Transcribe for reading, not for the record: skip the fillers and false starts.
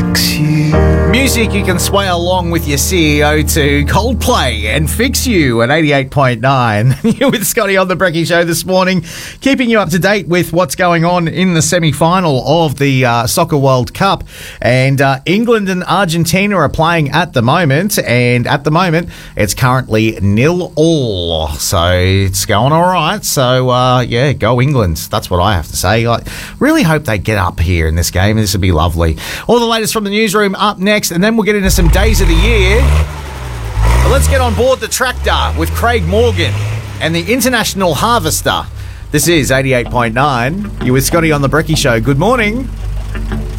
fix you. Music you can sway along with your CEO to. Coldplay and Fix You at 88.9. You're with Scotty on the Brekkie Show this morning, keeping you up to date with what's going on in the semi-final of the Soccer World Cup. And England and Argentina are playing at the moment, and at the moment it's currently 0-0. So it's going all right. So, yeah, go England. That's what I have to say. I really hope they get up here in this game. This would be lovely. All the latest from the newsroom up next, and then we'll get into some days of the year. But let's get on board the tractor with Craig Morgan and the International Harvester. This is 88.9. You're with Scotty on the Brekkie Show. Good morning.